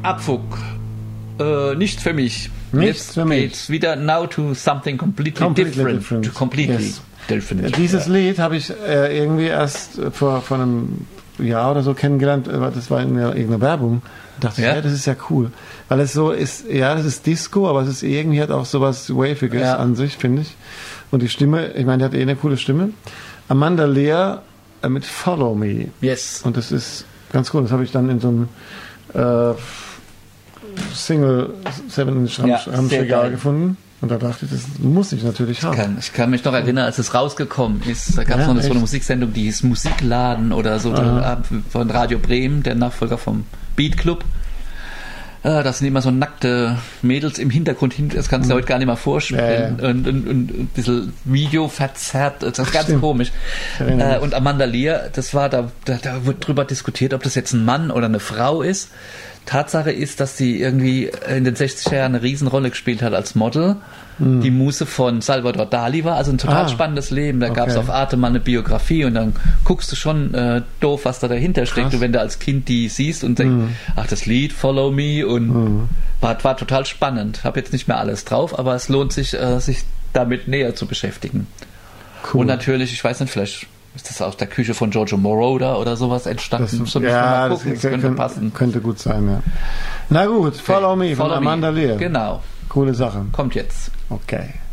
Abfug. Nichts für mich. Nichts Jetzt für mich. geht's wieder now to something completely different. Completely Yes. different. Dieses Lied habe ich irgendwie erst vor einem Jahr oder so kennengelernt. Das war in irgendeiner Werbung. Da dachte ich, ja, das ist ja cool. Weil es so ist, ja, das ist Disco, aber es ist irgendwie hat auch sowas Waviges an sich, finde ich. Und die Stimme, ich meine, die hat eine coole Stimme. Amanda Lear mit Follow Me. Yes. Und das ist ganz cool. Das habe ich dann in so einem Single 7-inch Ramschregal gefunden. Und da dachte ich, das muss ich natürlich haben. Ich kann mich noch erinnern, als es rausgekommen ist, da gab es noch so eine Musiksendung, die hieß Musikladen oder so, von Radio Bremen, der Nachfolger vom Beat Club. Das sind immer so nackte Mädels im Hintergrund, das kannst du heute gar nicht mehr vorstellen. Und ein bisschen Video verzerrt, das ist ganz komisch. Und Amanda Lear, das war, da wird drüber diskutiert, ob das jetzt ein Mann oder eine Frau ist. Tatsache ist, dass sie irgendwie in den 60er Jahren eine Riesenrolle gespielt hat als Model. Die Muse von Salvador Dali war, also ein total spannendes Leben. Da gab es auf Arte mal eine Biografie und dann guckst du schon doof, was da dahinter steckt. Und wenn du als Kind die siehst und denkst, ach, das Lied Follow Me und war total spannend. Hab jetzt nicht mehr alles drauf, aber es lohnt sich, sich damit näher zu beschäftigen. Cool. Und natürlich, ich weiß nicht, vielleicht ist das aus der Küche von Giorgio Moroder oder sowas entstanden? Das könnte passen. Könnte gut sein, ja. Na gut, Follow Me von Amanda Lear. Genau. Coole Sache. Kommt jetzt. Okay.